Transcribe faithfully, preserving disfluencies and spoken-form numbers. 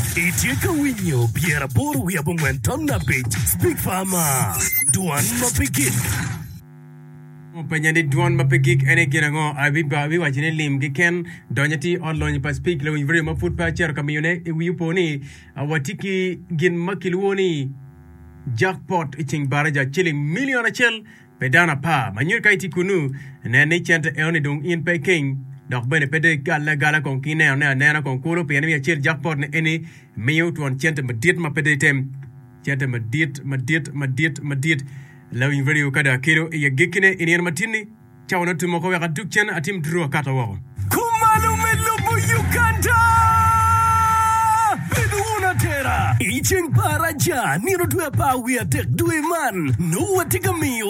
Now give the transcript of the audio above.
Itieka winyo Pierre Bor we abongwen tom na page Speak Farmer Duan mapigik Penyandi duan mapigik ene ginango abi ba bi wajine lim giken donyati online pa speak lo very ma food pa cher kamiyone e wi poni awatiki gin makilwoni jackpot iching baraja chilling million a chel pedana pa manyur kaiti kunu ne ne chente eoni dung in peking dok bene pede gala gala kon kine ne ne kon kulo pe ne chel jackpot ne ene meyo tuan chente madit ma pede tem chente madit madit madit madit lawin very kada kiro ya gekine inian matini chawna tumo ko waka dukchen atim dro kata wo Kumalu melubu Uganda Beduna tera Iching baraja Niro dwe pa we atek dwe man No watika miyo